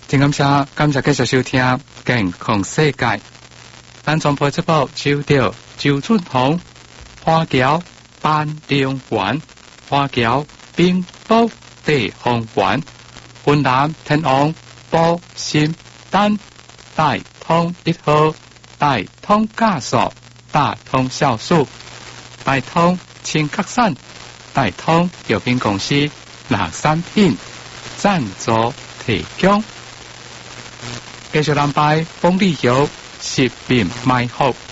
真感谢继续收听健康世界。咱从播这部收到周春红花桥班灵园花桥冰岛地方园云南天王保心丹大通1号大通家属大通酵素大通青角散大通药品公司拿产品赞助提供。继续安排风力油食品卖服